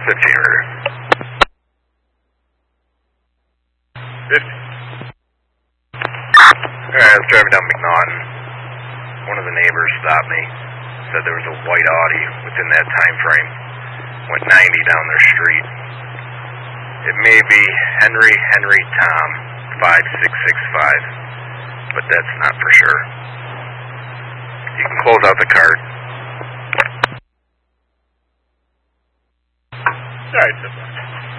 River. 50. Alright, I was driving down McNaughton. One of the neighbors stopped me. Said there was a white Audi within that time frame. Went 90 down their street. It may be Henry Tom 5665, but that's not for sure. You can close out the card. Alright,